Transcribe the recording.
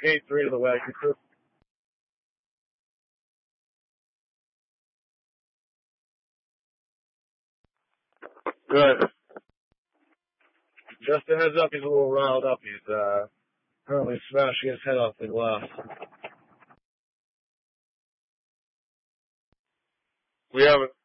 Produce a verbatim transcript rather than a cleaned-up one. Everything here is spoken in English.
gate three to the wagon crew. Good. Just a heads up, he's a little riled up. He's uh, currently smashing his head off the glass. We haven't